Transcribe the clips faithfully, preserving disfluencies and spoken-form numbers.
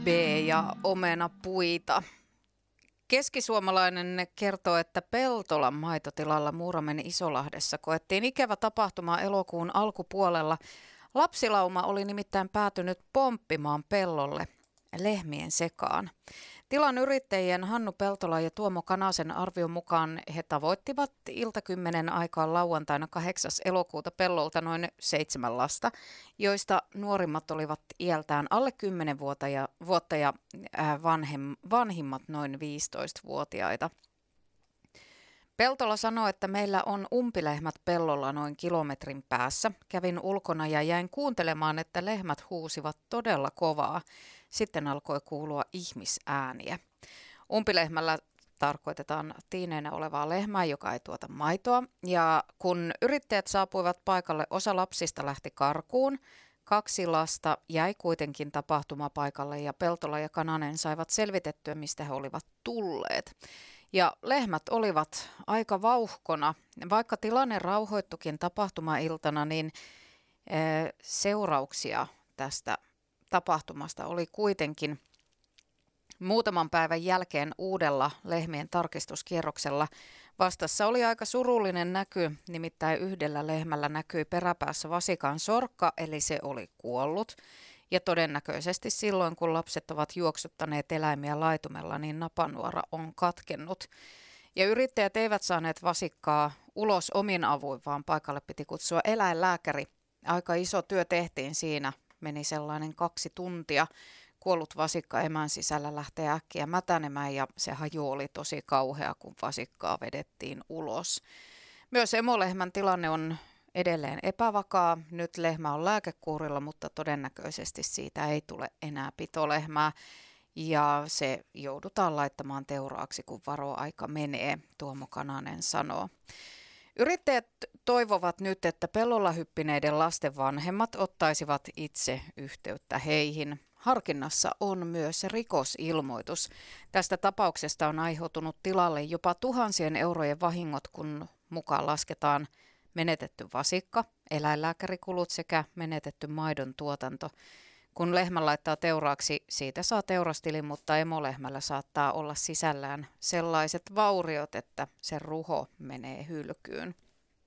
B ja omenapuita. Keskisuomalainen kertoo, että Peltolan maitotilalla Muuramen Isolahdessa koettiin ikävä tapahtuma elokuun alkupuolella. Lapsilauma oli nimittäin päätynyt pomppimaan pellolle lehmien sekaan. Tilan yrittäjien Hannu Peltola ja Tuomo Kanasen arvion mukaan he tavoittivat iltakymmenen aikaan lauantaina kahdeksas elokuuta pellolta noin seitsemän lasta, joista nuorimmat olivat iältään alle kymmenen vuotta ja, vuotta ja vanhem, vanhimmat noin viisitoistavuotiaita. Peltola sanoi, että meillä on umpilehmät pellolla noin kilometrin päässä. Kävin ulkona ja jäin kuuntelemaan, että lehmät huusivat todella kovaa. Sitten alkoi kuulua ihmisääniä. Umpilehmällä tarkoitetaan tiineenä olevaa lehmää, joka ei tuota maitoa. Ja kun yrittäjät saapuivat paikalle, osa lapsista lähti karkuun. Kaksi lasta jäi kuitenkin tapahtumapaikalle ja Peltola ja Kananen saivat selvitettyä, mistä he olivat tulleet. Ja lehmät olivat aika vauhkona. Vaikka tilanne rauhoittukin tapahtumailtana, niin seurauksia tästä tapahtumasta oli kuitenkin muutaman päivän jälkeen uudella lehmien tarkistuskierroksella. Vastassa oli aika surullinen näky, nimittäin yhdellä lehmällä näkyi peräpäässä vasikan sorkka, eli se oli kuollut. Ja todennäköisesti silloin, kun lapset ovat juoksuttaneet eläimiä laitumella, niin napanuora on katkennut. Ja yrittäjät eivät saaneet vasikkaa ulos omin avuin, vaan paikalle piti kutsua eläinlääkäri. Aika iso työ tehtiin siinä, meni sellainen kaksi tuntia. Kuollut vasikka emän sisällä lähtee äkkiä mätänemään ja se haju oli tosi kauhea, kun vasikkaa vedettiin ulos. Myös emolehmän tilanne on edelleen epävakaa. Nyt lehmä on lääkekuurilla, mutta todennäköisesti siitä ei tule enää pitolehmää ja se joudutaan laittamaan teuraaksi, kun varoaika menee, Tuomo Kananen sanoo. Yrittäjät toivovat nyt, että pellolla hyppineiden lasten vanhemmat ottaisivat itse yhteyttä heihin. Harkinnassa on myös rikosilmoitus. Tästä tapauksesta on aiheutunut tilalle jopa tuhansien eurojen vahingot, kun mukaan lasketaan menetetty vasikka, eläinlääkärikulut sekä menetetty maidon tuotanto. Kun lehmän laittaa teuraaksi, siitä saa teurastilin, mutta emolehmällä saattaa olla sisällään sellaiset vauriot, että se ruho menee hylkyyn.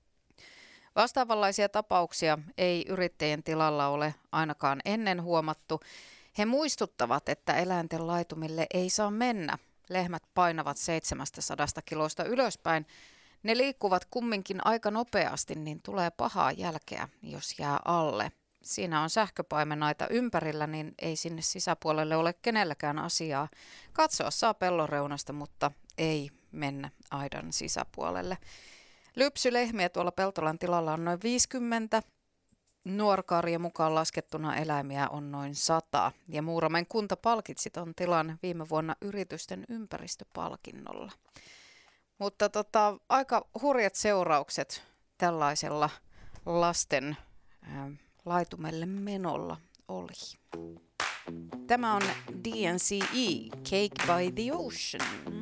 Vastaavanlaisia tapauksia ei yrittäjien tilalla ole ainakaan ennen huomattu. He muistuttavat, että eläinten laitumille ei saa mennä. Lehmät painavat seitsemästäsadasta kilosta ylöspäin. Ne liikkuvat kumminkin aika nopeasti, niin tulee pahaa jälkeä, jos jää alle. Siinä on sähköpaimenaita ympärillä, niin ei sinne sisäpuolelle ole kenelläkään asiaa. Katsoa saa pellon reunasta, mutta ei mennä aidan sisäpuolelle. Lypsylehmiä tuolla Peltolan tilalla on noin viisikymmentä. Nuorkaarien mukaan laskettuna eläimiä on noin sata. Ja Muuramen kunta palkitsi ton tilan viime vuonna yritysten ympäristöpalkinnolla. Mutta tota, aika hurjat seuraukset tällaisella lasten ää, laitumelle menolla oli. Tämä on D N C E, Cake by the Ocean.